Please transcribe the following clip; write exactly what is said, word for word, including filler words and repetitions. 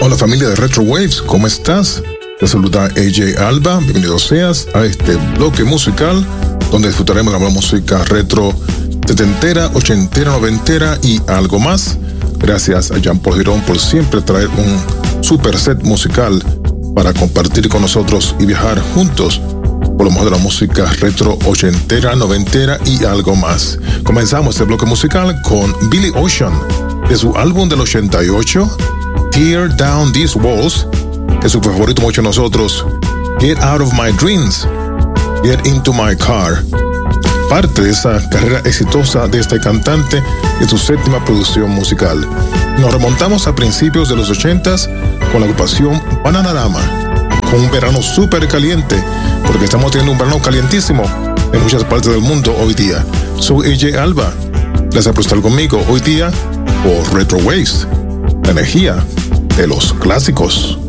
Hola familia de Retro Waves, ¿cómo estás? Te saluda A J Alba, bienvenido seas a este bloque musical donde disfrutaremos de la música retro setentera, ochentera, noventera y algo más. Gracias a Jean Paul Girón por siempre traer un super set musical para compartir con nosotros y viajar juntos por lo mejor de la música retro ochentera, noventera y algo más. Comenzamos este bloque musical con Billy Ocean de su álbum del ochenta y ocho, Tear Down These Walls, que es su favorito mucho de nosotros, Get Out of My Dreams, Get Into My Car. Parte de esa carrera exitosa de este cantante y su séptima producción musical. Nos remontamos a principios de los ochentas con la agrupación Bananarama, con un verano súper caliente, porque estamos teniendo un verano calientísimo en muchas partes del mundo hoy día. Soy A J Alba, gracias por estar conmigo hoy día por Retro Waves, la energía de los clásicos.